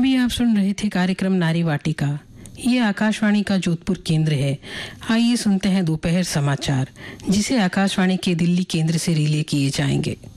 अभी आप सुन रहे थे कार्यक्रम नारी वाटिका। ये आकाशवाणी का जोधपुर केंद्र है। आइए सुनते हैं दोपहर समाचार, जिसे आकाशवाणी के दिल्ली केंद्र से रिले किए जाएंगे।